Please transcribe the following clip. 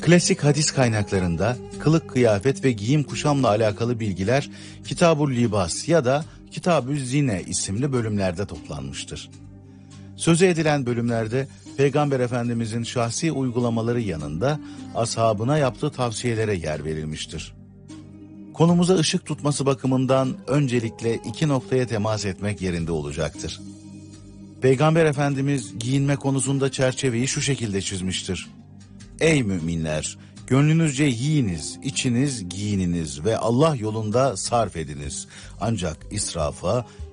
Klasik hadis kaynaklarında kılık, kıyafet ve giyim kuşamla alakalı bilgiler Kitab-ül Libas ya da Kitab-ül Zine isimli bölümlerde toplanmıştır. Sözü edilen bölümlerde Peygamber Efendimizin şahsi uygulamaları yanında ashabına yaptığı tavsiyelere yer verilmiştir. Konumuza ışık tutması bakımından öncelikle iki noktaya temas etmek yerinde olacaktır. Peygamber Efendimiz giyinme konusunda çerçeveyi şu şekilde çizmiştir. Ey müminler! Gönlünüzce yiyiniz, içiniz, giyininiz ve Allah yolunda sarf ediniz. Ancak israfa,